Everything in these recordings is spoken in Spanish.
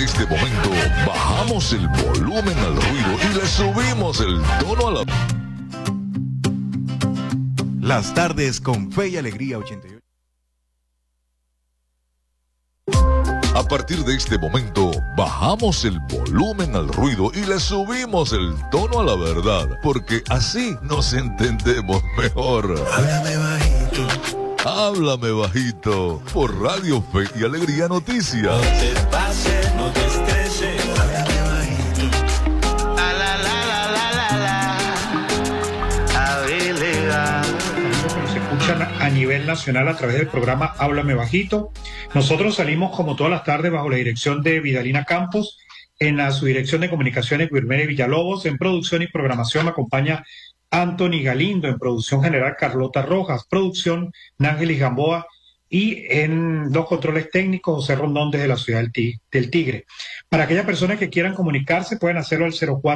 este momento bajamos el volumen al ruido y le subimos el tono a la... Las tardes con Fe y Alegría 88. A partir de este momento, bajamos el volumen al ruido y le subimos el tono a la verdad, porque así nos entendemos mejor. Háblame bajito. Háblame bajito, por Radio Fe y Alegría Noticias. No te pases, no te estreses. Háblame bajito. La la la la la la la. Habilidad. Nos escuchan a nivel nacional a través del programa Háblame Bajito. Nosotros salimos como todas las tardes bajo la dirección de Vidalina Campos, en la subdirección de comunicaciones Guilherme Villalobos, en producción y programación me acompaña Anthony Galindo, en producción general Carlota Rojas, producción Nángelis Gamboa y en los controles técnicos José Rondón desde la ciudad del Tigre. Para aquellas personas que quieran comunicarse pueden hacerlo al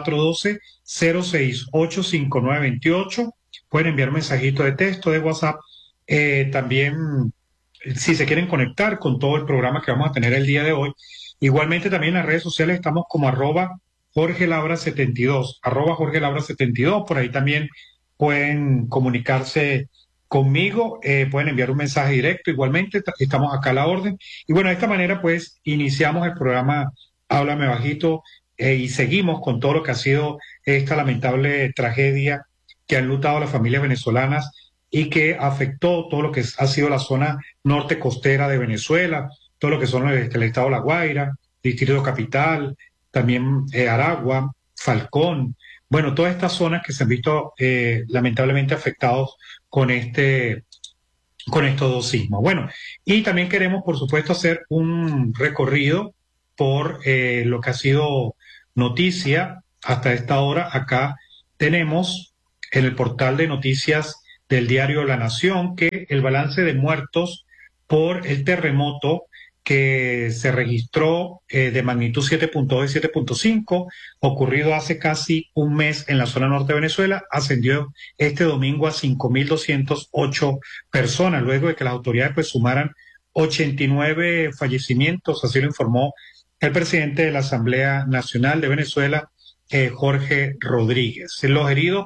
0412-068-5928, pueden enviar un mensajito de texto de WhatsApp, también si se quieren conectar con todo el programa que vamos a tener el día de hoy. Igualmente también en las redes sociales estamos como @JorgeLabra72, @JorgeLabra72, por ahí también pueden comunicarse conmigo, pueden enviar un mensaje directo, igualmente estamos acá a la orden. Y bueno, de esta manera pues iniciamos el programa Háblame Bajito y seguimos con todo lo que ha sido esta lamentable tragedia que han lutado las familias venezolanas y que afectó todo lo que ha sido la zona norte costera de Venezuela, todo lo que son el estado de La Guaira, Distrito Capital, también Aragua, Falcón, bueno, todas estas zonas que se han visto lamentablemente afectados con estos dos sismos. Bueno, y también queremos, por supuesto, hacer un recorrido por lo que ha sido noticia hasta esta hora. Acá tenemos en el portal de noticias del diario La Nación que el balance de muertos por el terremoto que se registró de magnitud 7.2 y 7.5, ocurrido hace casi un mes en la zona norte de Venezuela, ascendió este domingo a 5.208 personas, luego de que las autoridades pues sumaran 89 fallecimientos, así lo informó el presidente de la Asamblea Nacional de Venezuela, Jorge Rodríguez. Los heridos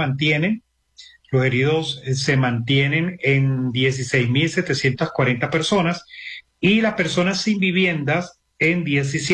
se mantienen en 16.740 personas y las personas sin viviendas en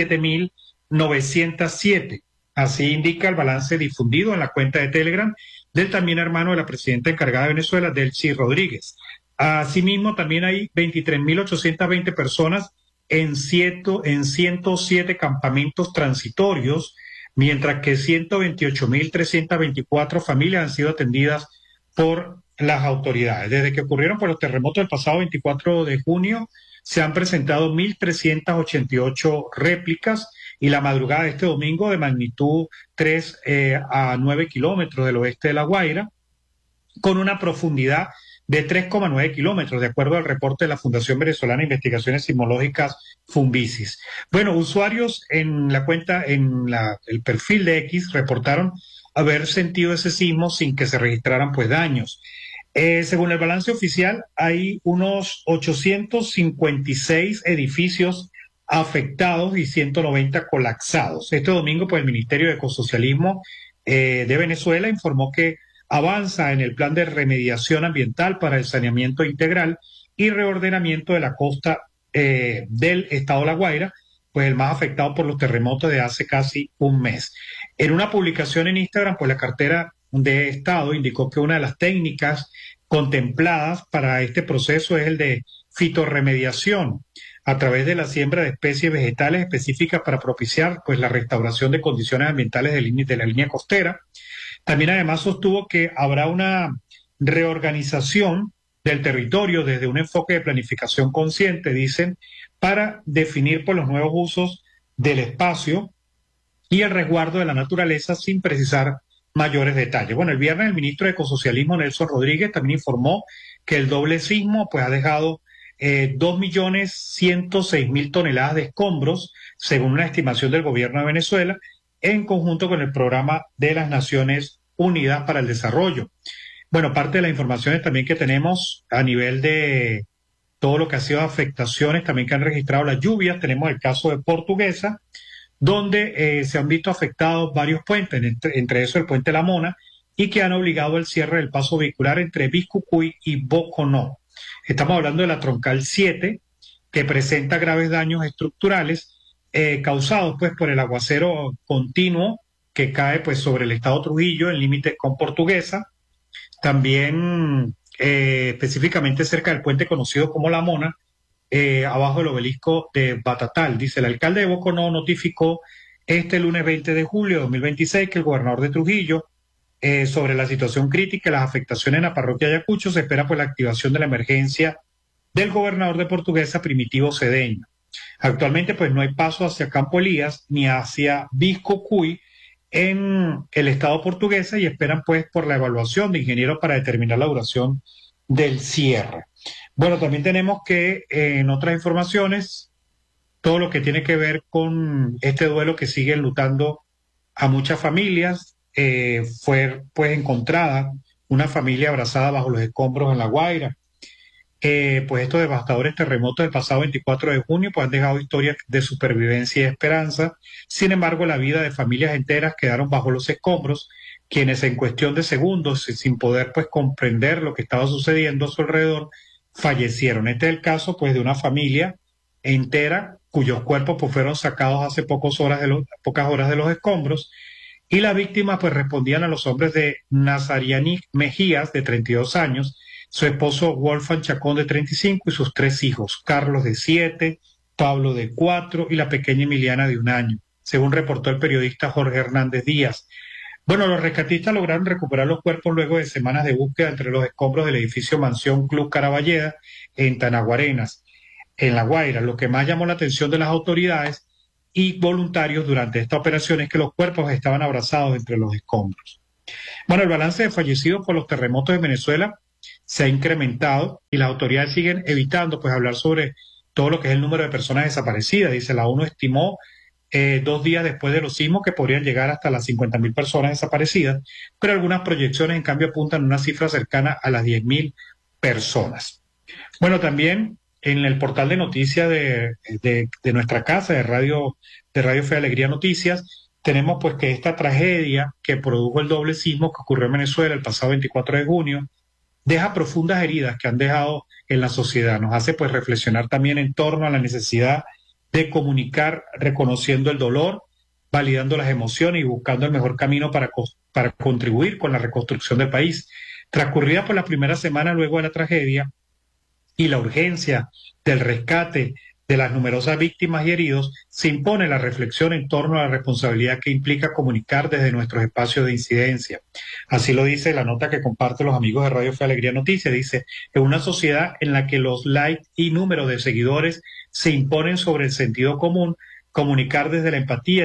17.907. Así indica el balance difundido en la cuenta de Telegram del también hermano de la presidenta encargada de Venezuela, Delcy Rodríguez. Asimismo, también hay 23.820 personas en 107 campamentos transitorios, mientras que 128.324 familias han sido atendidas por las autoridades. Desde que ocurrieron por los terremotos del pasado 24 de junio, se han presentado 1.388 réplicas y la madrugada de este domingo de magnitud 3 a 9 kilómetros del oeste de La Guaira, con una profundidad de 3,9 kilómetros, de acuerdo al reporte de la Fundación Venezolana de Investigaciones Sismológicas, Funvisis. Bueno, usuarios en la cuenta, el perfil de X, reportaron haber sentido ese sismo sin que se registraran pues daños. Según el balance oficial, hay unos 856 edificios afectados y 190 colapsados. Este domingo, pues, el Ministerio de Ecosocialismo de Venezuela informó que avanza en el plan de remediación ambiental para el saneamiento integral y reordenamiento de la costa del estado de La Guaira, pues el más afectado por los terremotos de hace casi un mes. En una publicación en Instagram, pues la cartera de Estado indicó que una de las técnicas contempladas para este proceso es el de fitorremediación a través de la siembra de especies vegetales específicas para propiciar pues la restauración de condiciones ambientales de la línea costera. También además sostuvo que habrá una reorganización del territorio desde un enfoque de planificación consciente, dicen, para definir por los nuevos usos del espacio y el resguardo de la naturaleza sin precisar mayores detalles. Bueno, el viernes el ministro de Ecosocialismo, Nelson Rodríguez, también informó que el doble sismo pues ha dejado 2.106.000 toneladas de escombros, según una estimación del gobierno de Venezuela, en conjunto con el programa de las Naciones Unidas para el Desarrollo. Bueno, parte de las informaciones también que tenemos a nivel de todo lo que ha sido afectaciones también que han registrado las lluvias. Tenemos el caso de Portuguesa, donde se han visto afectados varios puentes, entre eso el puente La Mona, y que han obligado el cierre del paso vehicular entre Biscucuy y Boconó. Estamos hablando de la troncal 7, que presenta graves daños estructurales causados pues por el aguacero continuo que cae pues sobre el estado Trujillo en límites con Portuguesa. También específicamente cerca del puente conocido como La Mona, abajo del obelisco de Batatal. Dice, el alcalde de Boconó notificó este lunes 20 de julio de 2026 que el gobernador de Trujillo, sobre la situación crítica y las afectaciones en la parroquia Ayacucho, se espera pues la activación de la emergencia del gobernador de Portuguesa, Primitivo Cedeño. Actualmente pues no hay paso hacia Campo Elías ni hacia Biscucuy en el estado Portuguesa y esperan pues por la evaluación de ingenieros para determinar la duración del cierre. Bueno, también tenemos que en otras informaciones, todo lo que tiene que ver con este duelo que sigue enlutando a muchas familias. Fue pues encontrada una familia abrazada bajo los escombros en La Guaira. Pues estos devastadores terremotos del pasado 24 de junio pues han dejado historias de supervivencia y esperanza. Sin embargo, la vida de familias enteras quedaron bajo los escombros, quienes en cuestión de segundos, sin poder pues comprender lo que estaba sucediendo a su alrededor, fallecieron. Este es el caso pues de una familia entera cuyos cuerpos pues fueron sacados hace pocas horas de los escombros, y las víctimas pues respondían a los nombres de Nazariani Mejías, de 32 años, su esposo Wolfgang Chacón, de 35, y sus 3 hijos, Carlos, de 7, Pablo, de 4, y la pequeña Emiliana, de 1 año, según reportó el periodista Jorge Hernández Díaz. Bueno, los rescatistas lograron recuperar los cuerpos luego de semanas de búsqueda entre los escombros del edificio Mansión Club Caraballeda en Tanaguarenas, en La Guaira. Lo que más llamó la atención de las autoridades y voluntarios durante esta operación es que los cuerpos estaban abrazados entre los escombros. Bueno, el balance de fallecidos por los terremotos de Venezuela se ha incrementado y las autoridades siguen evitando pues hablar sobre todo lo que es el número de personas desaparecidas. Dice, la ONU estimó 2 días después de los sismos que podrían llegar hasta las 50.000 personas desaparecidas, pero algunas proyecciones en cambio apuntan a una cifra cercana a las 10.000 personas. Bueno, también en el portal de noticias de nuestra casa, de Radio Fe Alegría Noticias, tenemos pues que esta tragedia que produjo el doble sismo que ocurrió en Venezuela el pasado 24 de junio, deja profundas heridas que han dejado en la sociedad. Nos hace pues reflexionar también en torno a la necesidad de comunicar reconociendo el dolor, validando las emociones y buscando el mejor camino para contribuir con la reconstrucción del país. Transcurrida por la primera semana luego de la tragedia y la urgencia del rescate de las numerosas víctimas y heridos, se impone la reflexión en torno a la responsabilidad que implica comunicar desde nuestros espacios de incidencia. Así lo dice la nota que comparten los amigos de Radio Fe Alegría Noticias. Dice, en una sociedad en la que los likes y números de seguidores se imponen sobre el sentido común, comunicar desde la empatía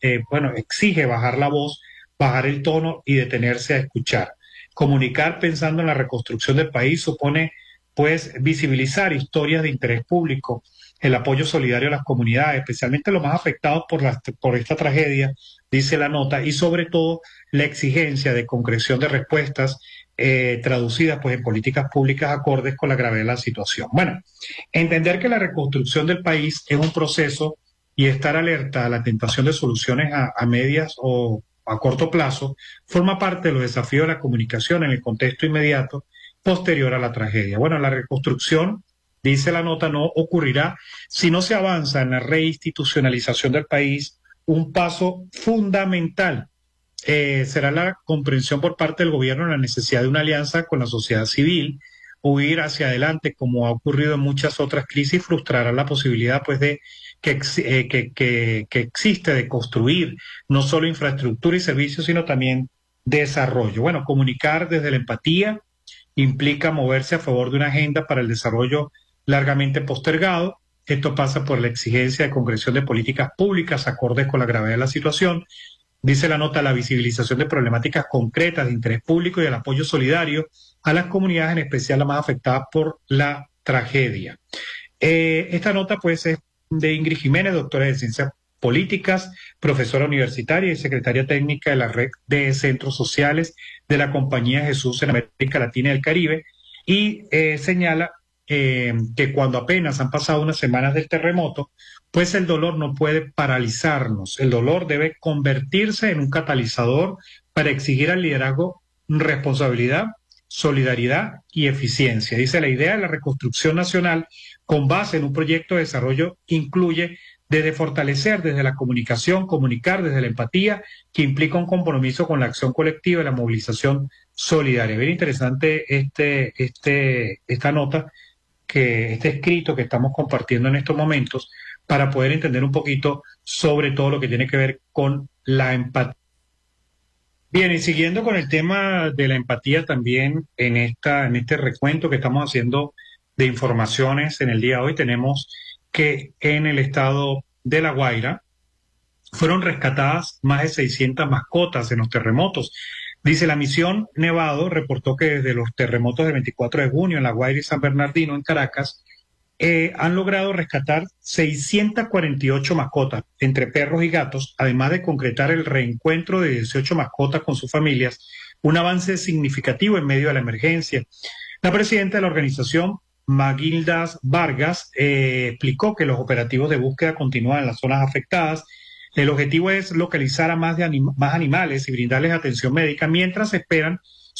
exige bajar la voz, bajar el tono y detenerse a escuchar. Comunicar pensando en la reconstrucción del país supone pues visibilizar historias de interés público, el apoyo solidario a las comunidades, especialmente los más afectados por esta tragedia, dice la nota, y sobre todo la exigencia de concreción de respuestas traducidas pues en políticas públicas acordes con la gravedad de la situación. Bueno, entender que la reconstrucción del país es un proceso y estar alerta a la tentación de soluciones a medias o a corto plazo forma parte de los desafíos de la comunicación en el contexto inmediato posterior a la tragedia. Bueno, la reconstrucción, dice la nota, no ocurrirá si no se avanza en la reinstitucionalización del país. Un paso fundamental será la comprensión por parte del gobierno de la necesidad de una alianza con la sociedad civil. Huir hacia adelante, como ha ocurrido en muchas otras crisis, frustrará la posibilidad pues de que existe de construir no solo infraestructura y servicios, sino también desarrollo. Bueno, comunicar desde la empatía implica moverse a favor de una agenda para el desarrollo largamente postergado. Esto pasa por la exigencia de concreción de políticas públicas acordes con la gravedad de la situación. Dice la nota, la visibilización de problemáticas concretas de interés público y el apoyo solidario a las comunidades, en especial las más afectadas por la tragedia. Esta nota pues es de Ingrid Jiménez, doctora en Ciencias Políticas, profesora universitaria y secretaria técnica de la Red de Centros Sociales de la Compañía Jesús en América Latina y el Caribe, y señala que cuando apenas han pasado unas semanas del terremoto, pues el dolor no puede paralizarnos. El dolor debe convertirse en un catalizador para exigir al liderazgo responsabilidad, solidaridad y eficiencia. Dice, la idea de la reconstrucción nacional con base en un proyecto de desarrollo incluye desde fortalecer desde la comunicación, comunicar desde la empatía, que implica un compromiso con la acción colectiva y la movilización solidaria. Bien interesante esta nota, este escrito que estamos compartiendo en estos momentos para poder entender un poquito sobre todo lo que tiene que ver con la empatía. Bien, y siguiendo con el tema de la empatía también en este recuento que estamos haciendo de informaciones en el día de hoy, tenemos que en el estado de La Guaira fueron rescatadas más de 600 mascotas en los terremotos. Dice, la misión Nevado reportó que desde los terremotos del 24 de junio en La Guaira y San Bernardino en Caracas, han logrado rescatar 648 mascotas entre perros y gatos, además de concretar el reencuentro de 18 mascotas con sus familias, un avance significativo en medio de la emergencia. La presidenta de la organización, Magildas Vargas, explicó que los operativos de búsqueda continúan en las zonas afectadas. El objetivo es localizar a más animales y brindarles atención médica mientras esperan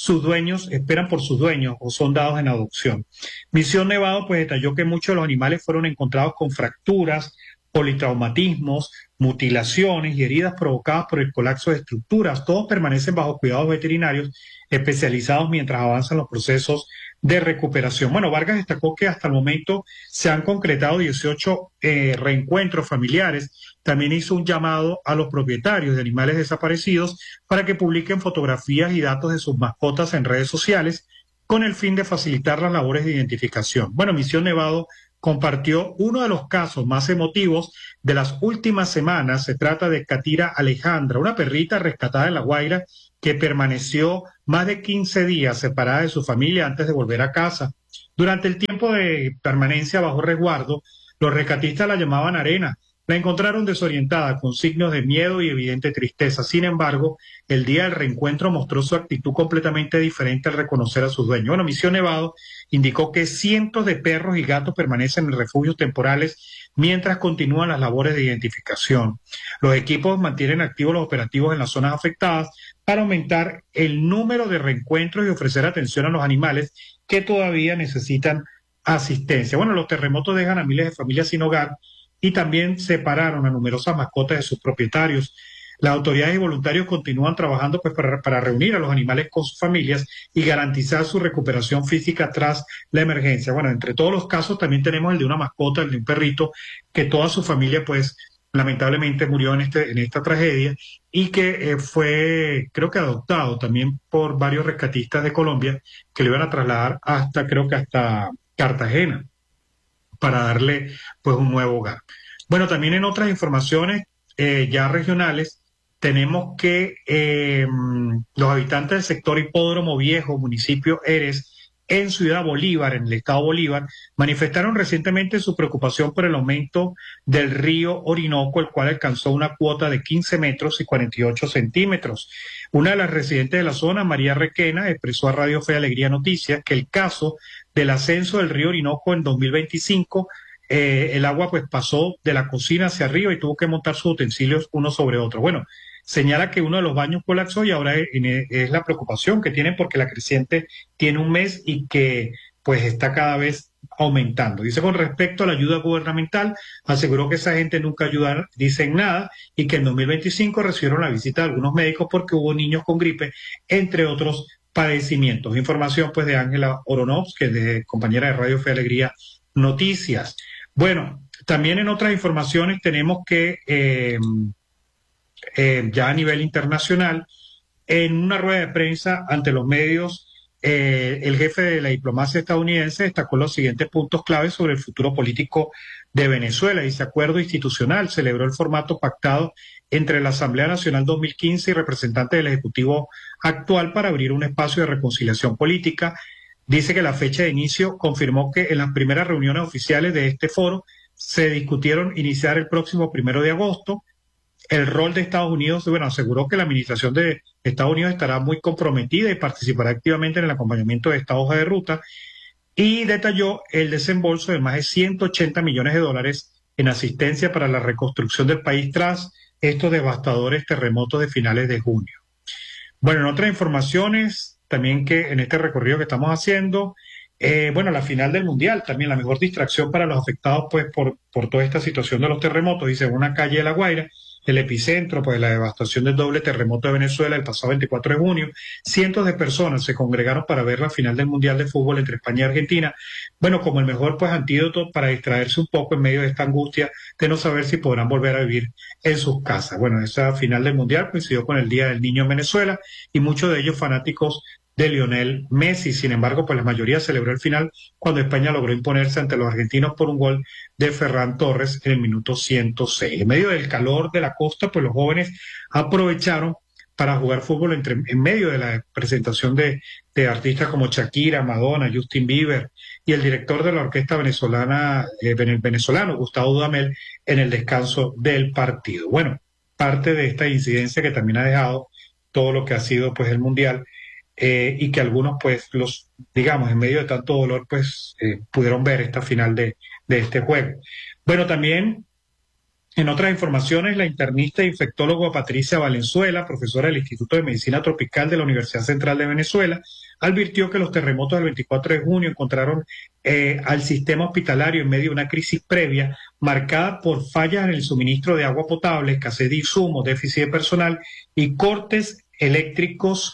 por sus dueños o son dados en adopción. Misión Nevado pues detalló que muchos de los animales fueron encontrados con fracturas, politraumatismos, mutilaciones y heridas provocadas por el colapso de estructuras. Todos permanecen bajo cuidados veterinarios especializados mientras avanzan los procesos de recuperación. Bueno, Vargas destacó que hasta el momento se han concretado 18 reencuentros familiares. También hizo un llamado a los propietarios de animales desaparecidos para que publiquen fotografías y datos de sus mascotas en redes sociales con el fin de facilitar las labores de identificación. Bueno, Misión Nevado compartió uno de los casos más emotivos de las últimas semanas. Se trata de Catira Alejandra, una perrita rescatada en La Guaira que permaneció más de 15 días separada de su familia antes de volver a casa. Durante el tiempo de permanencia bajo resguardo, los rescatistas la llamaban Arena. La encontraron desorientada, con signos de miedo y evidente tristeza. Sin embargo, el día del reencuentro mostró su actitud completamente diferente al reconocer a sus dueños. Bueno, Misión Nevado indicó que cientos de perros y gatos permanecen en refugios temporales mientras continúan las labores de identificación. Los equipos mantienen activos los operativos en las zonas afectadas para aumentar el número de reencuentros y ofrecer atención a los animales que todavía necesitan asistencia. Bueno, los terremotos dejan a miles de familias sin hogar y también separaron a numerosas mascotas de sus propietarios. Las autoridades y voluntarios continúan trabajando pues, para reunir a los animales con sus familias y garantizar su recuperación física tras la emergencia. Bueno, entre todos los casos también tenemos el de una mascota, el de un perrito, que toda su familia pues lamentablemente murió en esta tragedia y que fue, creo que adoptado también por varios rescatistas de Colombia que lo iban a trasladar creo que hasta Cartagena, para darle pues un nuevo hogar. Bueno, también en otras informaciones ya regionales tenemos que los habitantes del sector Hipódromo Viejo, municipio Eres, en Ciudad Bolívar, en el estado Bolívar, manifestaron recientemente su preocupación por el aumento del río Orinoco, el cual alcanzó una cuota de 15 metros y 48 centímetros. Una de las residentes de la zona, María Requena, expresó a Radio Fe y Alegría Noticias que el caso del ascenso del río Orinoco en 2025, el agua pues pasó de la cocina hacia arriba y tuvo que montar sus utensilios uno sobre otro. Bueno, señala que uno de los baños colapsó y ahora es la preocupación que tienen porque la creciente tiene un mes y que pues está cada vez aumentando. Dice, con respecto a la ayuda gubernamental, aseguró que esa gente nunca dicen nada y que en 2025 recibieron la visita de algunos médicos porque hubo niños con gripe, entre otros padecimientos. Información pues de Ángela Oronovs, que es compañera de Radio Fe y Alegría Noticias. Bueno, también en otras informaciones tenemos que ya a nivel internacional, en una rueda de prensa ante los medios, el jefe de la diplomacia estadounidense destacó los siguientes puntos claves sobre el futuro político de Venezuela. Dice, acuerdo institucional, celebró el formato pactado entre la Asamblea Nacional 2015 y representantes del Ejecutivo actual para abrir un espacio de reconciliación política. Dice que la fecha de inicio confirmó que en las primeras reuniones oficiales de este foro se discutieron iniciar el próximo 1 de agosto. El rol de Estados Unidos, bueno, aseguró que la administración de Estados Unidos estará muy comprometida y participará activamente en el acompañamiento de esta hoja de ruta. y detalló el desembolso de más de 180 millones de dólares en asistencia para la reconstrucción del país tras estos devastadores terremotos de finales de junio. Bueno, en otras informaciones, también que en este recorrido que estamos haciendo, bueno, la final del Mundial, también la mejor distracción para los afectados pues por toda esta situación de los terremotos, dice, en una calle de La Guaira, el epicentro pues de la devastación del doble terremoto de Venezuela el pasado 24 de junio, cientos de personas se congregaron para ver la final del Mundial de Fútbol entre España y Argentina, bueno, como el mejor pues antídoto para distraerse un poco en medio de esta angustia de no saber si podrán volver a vivir en sus casas. Bueno, esa final del Mundial coincidió con el Día del Niño en Venezuela y muchos de ellos fanáticos de Lionel Messi. Sin embargo, pues la mayoría celebró el final cuando España logró imponerse ante los argentinos por un gol de Ferran Torres en el minuto 106. En medio del calor de la costa, pues los jóvenes aprovecharon para jugar fútbol en medio de la presentación de artistas como Shakira, Madonna, Justin Bieber y el director de la orquesta venezolana, venezolano Gustavo Dudamel, en el descanso del partido. Bueno, parte de esta incidencia que también ha dejado todo lo que ha sido pues el Mundial, y que algunos pues digamos en medio de tanto dolor pues pudieron ver esta final de este juego. Bueno, también en otras informaciones, la internista e infectóloga Patricia Valenzuela, profesora del Instituto de Medicina Tropical de la Universidad Central de Venezuela, advirtió que los terremotos del 24 de junio encontraron al sistema hospitalario en medio de una crisis previa marcada por fallas en el suministro de agua potable, escasez de insumos, déficit de personal y cortes eléctricos,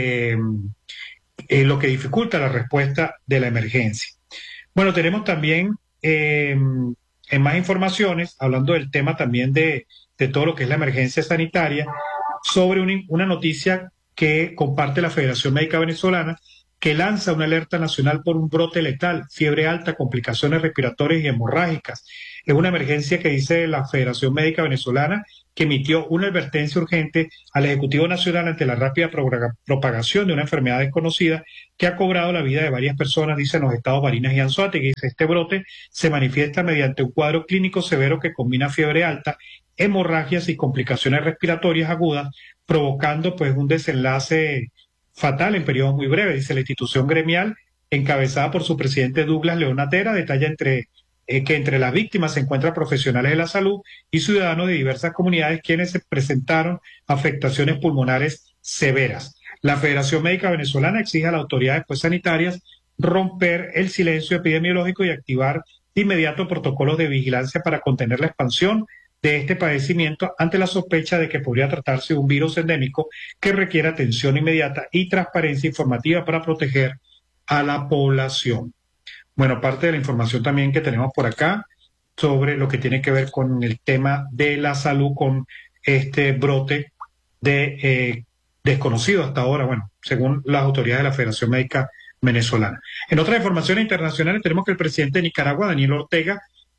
lo que dificulta la respuesta de la emergencia. Bueno, tenemos también en más informaciones, hablando del tema también de todo lo que es la emergencia sanitaria, sobre una noticia que comparte la Federación Médica Venezolana, que lanza una alerta nacional por un brote letal, fiebre alta, complicaciones respiratorias y hemorrágicas. Es una emergencia que dice la Federación Médica Venezolana, que emitió una advertencia urgente al Ejecutivo Nacional ante la rápida propagación de una enfermedad desconocida que ha cobrado la vida de varias personas, dicen los estados Barinas y Anzoátegui. Este brote se manifiesta mediante un cuadro clínico severo que combina fiebre alta, hemorragias y complicaciones respiratorias agudas, provocando pues un desenlace fatal en periodos muy breves, dice la institución gremial, encabezada por su presidente Douglas León Natera, detalla que entre las víctimas se encuentran profesionales de la salud y ciudadanos de diversas comunidades quienes se presentaron afectaciones pulmonares severas. La Federación Médica Venezolana exige a las autoridades pues, sanitarias romper el silencio epidemiológico y activar de inmediato protocolos de vigilancia para contener la expansión de este padecimiento ante la sospecha de que podría tratarse de un virus endémico que requiere atención inmediata y transparencia informativa para proteger a la población. Bueno, parte de la información también que tenemos por acá sobre lo que tiene que ver con el tema de la salud, con este brote de desconocido hasta ahora, bueno, según las autoridades de la Federación Médica Venezolana. En otras informaciones internacionales tenemos que el presidente de Nicaragua, Daniel Ortega,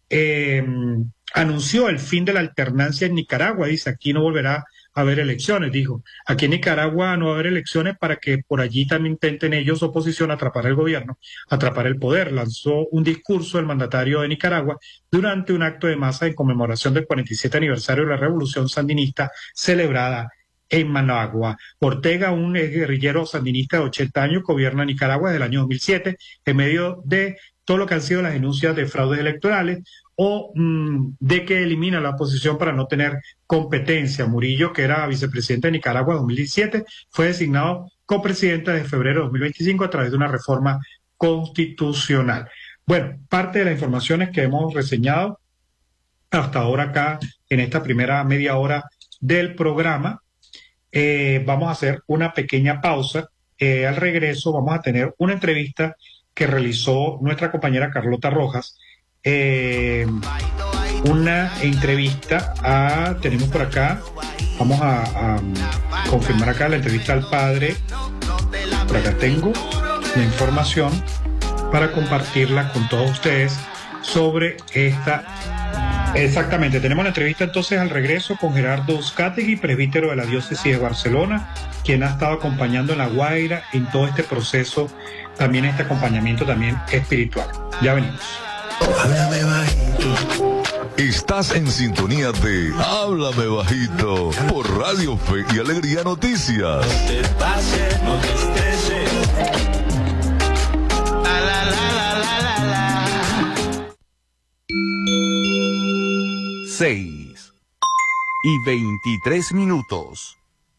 anunció el fin de la alternancia en Nicaragua. Dice, aquí no volverá a haber elecciones, dijo. Aquí en Nicaragua no va a haber elecciones para que por allí también intenten ellos, oposición, atrapar el gobierno, atrapar el poder. Lanzó un discurso el mandatario de Nicaragua durante un acto de masa en conmemoración del 47 aniversario de la Revolución Sandinista celebrada en Managua. Ortega, un guerrillero sandinista de 80 años, gobierna Nicaragua desde el año 2007 en medio de todo lo que han sido las denuncias de fraudes electorales o de que elimina la oposición para no tener competencia. Murillo, que era vicepresidente de Nicaragua en 2017, fue designado copresidente de febrero de 2025 a través de una reforma constitucional. Bueno, parte de las informaciones que hemos reseñado hasta ahora acá en esta primera media hora del programa. Vamos a hacer una pequeña pausa. Al regreso vamos a tener una entrevista que realizó nuestra compañera Carlota Rojas, una entrevista tenemos por acá, vamos a confirmar acá la entrevista al padre, por acá tengo la información para compartirla con todos ustedes sobre esta. Exactamente, tenemos la entrevista entonces al regreso con Gerardo Uzcategui, presbítero de la diócesis de Barcelona, quien ha estado acompañando en La Guaira en todo este proceso, también este acompañamiento también espiritual. Ya venimos. Háblame bajito. Estás en sintonía de Háblame Bajito por Radio Fe y Alegría Noticias. No te pases, no te estreses. La la la la la. 6:23.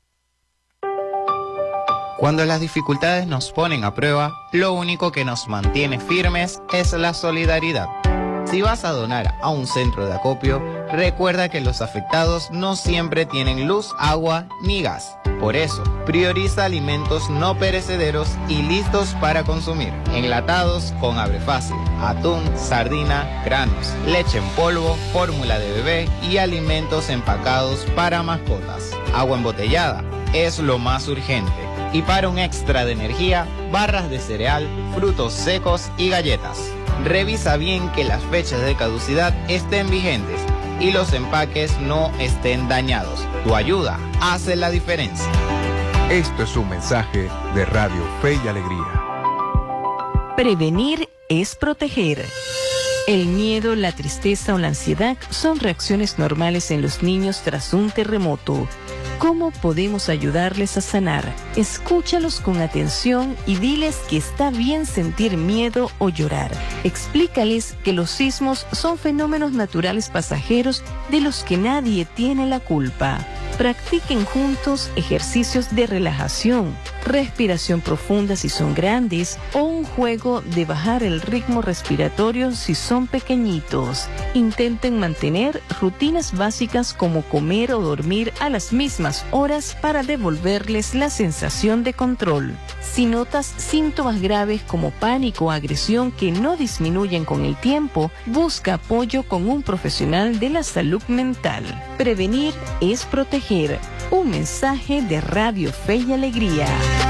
Cuando las dificultades nos ponen a prueba, lo único que nos mantiene firmes es la solidaridad. Si vas a donar a un centro de acopio, recuerda que los afectados no siempre tienen luz, agua ni gas. Por eso, prioriza alimentos no perecederos y listos para consumir. Enlatados con abre fácil, atún, sardina, granos, leche en polvo, fórmula de bebé y alimentos empacados para mascotas. Agua embotellada es lo más urgente. Y para un extra de energía, barras de cereal, frutos secos y galletas. Revisa bien que las fechas de caducidad estén vigentes y los empaques no estén dañados. Tu ayuda hace la diferencia. Esto es un mensaje de Radio Fe y Alegría. Prevenir es proteger. El miedo, la tristeza o la ansiedad son reacciones normales en los niños tras un terremoto. ¿Cómo podemos ayudarles a sanar? Escúchalos con atención y diles que está bien sentir miedo o llorar. Explícales que los sismos son fenómenos naturales pasajeros de los que nadie tiene la culpa. Practiquen juntos ejercicios de relajación, respiración profunda si son grandes o un juego de bajar el ritmo respiratorio si son pequeñitos. Intenten mantener rutinas básicas como comer o dormir a las mismas horas para devolverles la sensación de control. Si notas síntomas graves como pánico o agresión que no disminuyen con el tiempo, busca apoyo con un profesional de la salud mental. Prevenir es proteger. Un mensaje de Radio Fe y Alegría.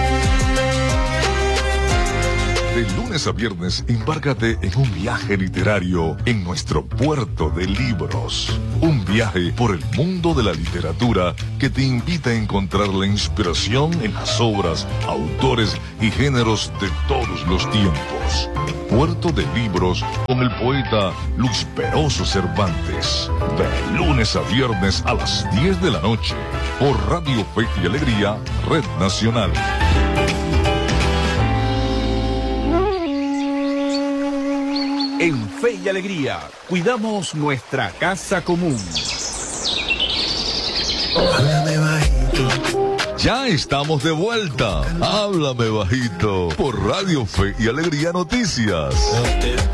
De lunes a viernes, embárcate en un viaje literario en nuestro puerto de libros. Un viaje por el mundo de la literatura que te invita a encontrar la inspiración en las obras, autores y géneros de todos los tiempos. Puerto de Libros con el poeta Luis Peroso Cervantes. De lunes a viernes a las 10 de la noche por Radio Fe y Alegría, Red Nacional. En Fe y Alegría, cuidamos nuestra casa común. Háblame bajito. Ya estamos de vuelta. Háblame bajito por Radio Fe y Alegría Noticias. No te